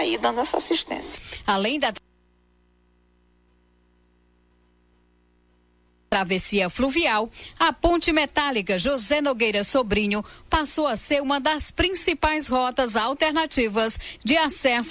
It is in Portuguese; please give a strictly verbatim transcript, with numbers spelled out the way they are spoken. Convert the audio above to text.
aí dando essa assistência. Além da travessia fluvial, a ponte metálica José Nogueira Sobrinho passou a ser uma das principais rotas alternativas de acesso